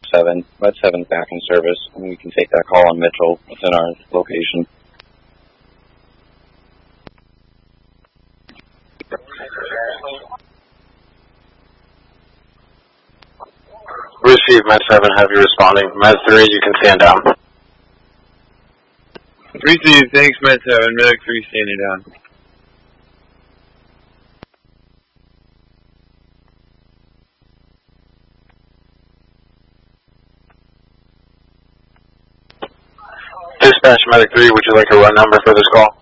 7. Med 7's back in service, and we can take that call on Mitchell within our location. Receive Med 7, have you responding. Med 3, you can stand down. Receive, thanks Med 7, Medic 3 standing down. Dispatch Medic 3, would you like a run number for this call?